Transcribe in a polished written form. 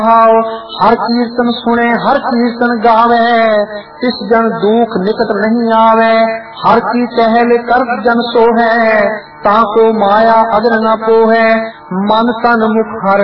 हर कीर्तन सुने हर कीर्तन गावे, इस जन दुख निकट नहीं आवे। हर की टहल कर जन सोहे, ताको माया अग्र न पोहे। मन तन मुख हर